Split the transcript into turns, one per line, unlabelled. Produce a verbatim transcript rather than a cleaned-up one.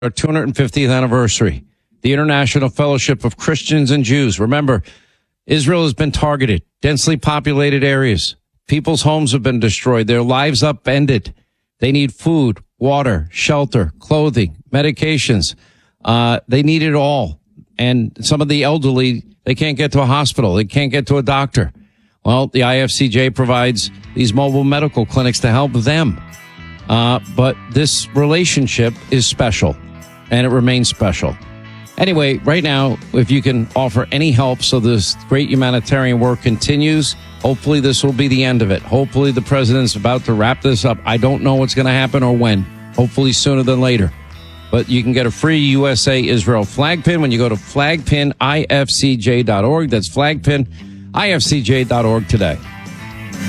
our two hundred fiftieth anniversary, the International Fellowship of Christians and Jews. Remember, Israel has been targeted, densely populated areas. People's homes have been destroyed, their lives upended. They need food, water, shelter, clothing, medications. Uh, they need it all. And some of the elderly, they can't get to a hospital. They can't get to a doctor. Well, the I F C J provides these mobile medical clinics to help them. Uh, but this relationship is special, and it remains special. Anyway, right now, if you can offer any help so this great humanitarian work continues, hopefully this will be the end of it. Hopefully the president's about to wrap this up. I don't know what's going to happen or when. Hopefully sooner than later. But you can get a free U S A Israel flag pin when you go to flag pin I F C J dot org. That's flag pin I F C J dot org today.